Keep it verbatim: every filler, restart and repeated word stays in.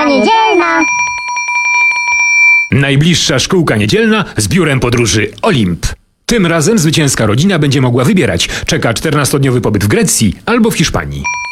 niedzielna. Najbliższa szkółka niedzielna z biurem podróży Olimp. Tym razem zwycięska rodzina będzie mogła wybierać. Czeka czternastodniowy pobyt w Grecji albo w Hiszpanii.